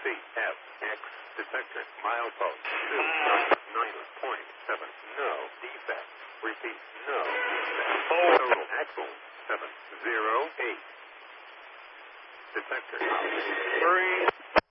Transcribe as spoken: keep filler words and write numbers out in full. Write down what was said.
C F X detector milepost two nine point seven. No defect. Repeat. No defect. Total axle seven zero eight. Detector three.